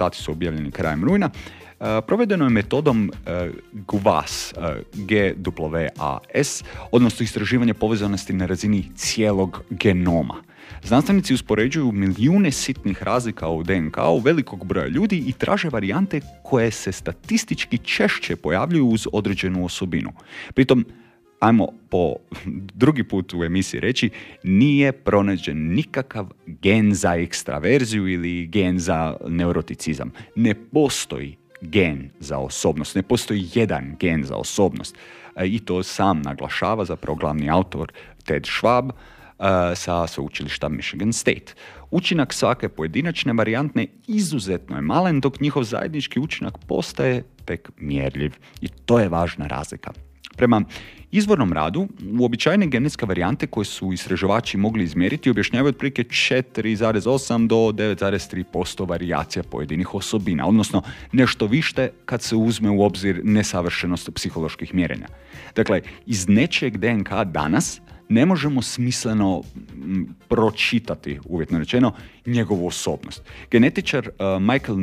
rezultati su objavljeni krajem rujna, provedeno je metodom GWAS, GWAS, odnosno istraživanje povezanosti na razini cijelog genoma. Znanstvenici uspoređuju milijune sitnih razlika u DNK-u velikog broja ljudi i traže varijante koje se statistički češće pojavljuju uz određenu osobinu. Pritom, ajmo po drugi put u emisiji reći, nije pronađen nikakav gen za ekstraverziju ili gen za neuroticizam. Ne postoji gen za osobnost, ne postoji jedan gen za osobnost. I to sam naglašava zapravo glavni autor Ted Schwab sa sveučilišta Michigan State. Učinak svake pojedinačne varijantne izuzetno je malen, dok njihov zajednički učinak postaje tek mjerljiv. I to je važna razlika. Prema izvornom radu, uobičajene genetske varijante koje su istraživači mogli izmjeriti objašnjavaju otprilike 4,8 do 9,3% varijacija pojedinih osobina, odnosno nešto više kad se uzme u obzir nesavršenost psiholoških mjerenja. Dakle, iz nečeg DNK danas ne možemo smisleno pročitati, uvjetno rečeno, njegovu osobnost. Genetičar Michael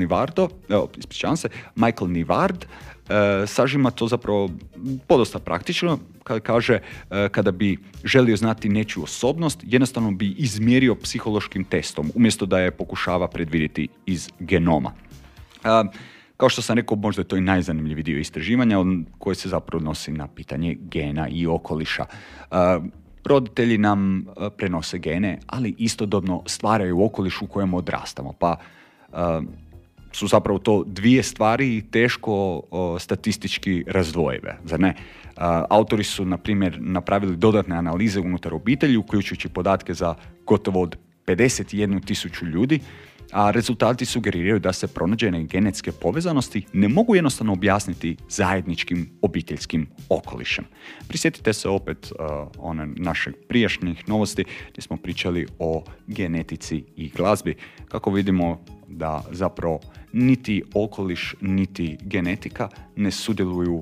Nivard sažima to zapravo podosta praktično, kada kaže kada bi želio znati nečiju osobnost, jednostavno bi izmjerio psihološkim testom, umjesto da je pokušava predvidjeti iz genoma. Kao što sam rekao, možda je to i najzanimljiviji dio istraživanja koji se zapravo odnosi na pitanje gena i okoliša. Roditelji nam prenose gene, ali istodobno stvaraju okoliš u kojem odrastamo, pa su zapravo to dvije stvari teško statistički razdvojive, zar ne? Autori su, na primjer, napravili dodatne analize unutar obitelji, uključujući podatke za gotovo od 51.000 ljudi, a rezultati sugeriraju da se pronađene genetske povezanosti ne mogu jednostavno objasniti zajedničkim obiteljskim okolišem. Prisjetite se opet one naših prijašnjih novosti gdje smo pričali o genetici i glazbi, kako vidimo da zapravo niti okoliš, niti genetika ne sudjeluju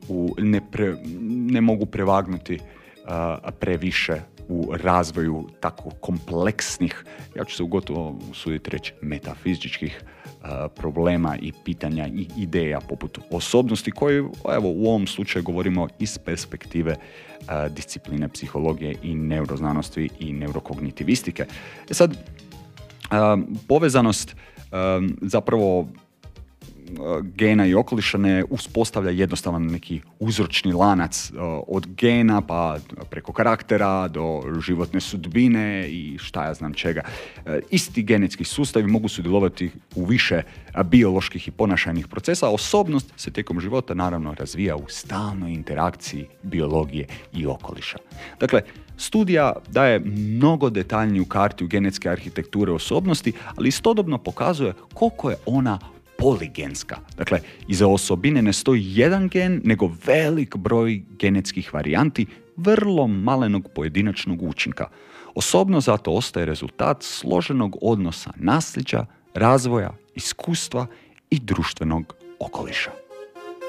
ne mogu prevagnuti previše u razvoju tako kompleksnih, ja ću se gotovo usuditi reći, metafizičkih problema i pitanja i ideja poput osobnosti koje, evo, u ovom slučaju govorimo iz perspektive discipline psihologije i neuroznanosti i neurokognitivistike. Sad, povezanost zapravo gena i okoliša ne uspostavlja jednostavan neki uzročni lanac od gena pa preko karaktera do životne sudbine i šta ja znam čega. Isti genetski sustavi mogu sudjelovati u više bioloških i ponašajnih procesa, a osobnost se tijekom života naravno razvija u stalnoj interakciji biologije i okoliša. Dakle, studija daje mnogo detaljniju kartu genetske arhitekture osobnosti, ali istodobno pokazuje koliko je ona poligenska. Dakle, iza osobine ne stoji jedan gen, nego velik broj genetskih varijanti vrlo malenog pojedinačnog učinka. Osobno zato ostaje rezultat složenog odnosa nasljeđa, razvoja, iskustva i društvenog okoliša.